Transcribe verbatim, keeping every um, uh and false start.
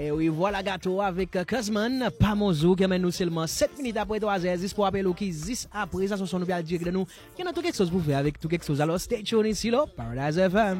Et oui, voilà gâteau avec Kazman, Pamozo qui amène nous seulement sept minutes après trois heures. Pour appeler qui dix après ça, ce sont nous bien dire de nous. Il y a tout quelque chose pour faire avec tout quelque chose. Alors, stay tuned ici, là, Paradise F M.